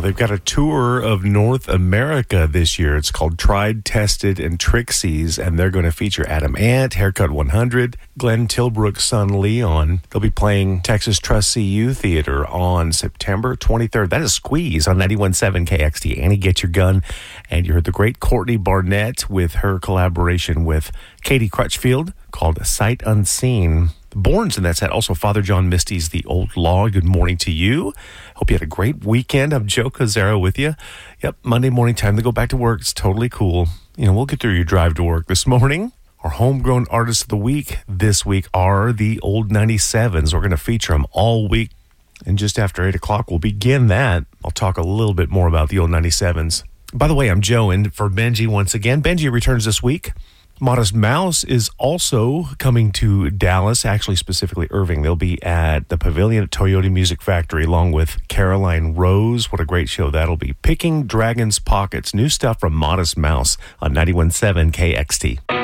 they've got a tour of North America this year. It's called Tried, Tested, and Trixie's, and they're going to feature Adam Ant, Haircut 100, Glenn Tilbrook's son Leon. They'll be playing Texas Trust CU Theater on September 23rd. That is Squeeze on 91.7 KXT. Annie, get your gun. And you heard the great Courtney Barnett with her collaboration with Katie Crutchfield called Sight Unseen. The Borns in that set. Also, Father John Misty's The Old Law. Good morning to you. Hope you had a great weekend. I'm Joe Cazzaro with you. Yep, Monday morning, time to go back to work. It's totally cool. We'll get through your drive to work this morning. Our homegrown artists of the week this week are the Old 97s. We're going to feature them all week. And just after 8 o'clock, we'll begin that. I'll talk a little bit more about the Old 97s. By the way, I'm Joe, and for Benji once again. Benji returns this week. Modest Mouse is also coming to Dallas, actually specifically Irving. They'll be at the Pavilion at Toyota Music Factory along with Caroline Rose. What a great show that'll be. Picking Dragon's Pockets, new stuff from Modest Mouse on 91.7 KXT.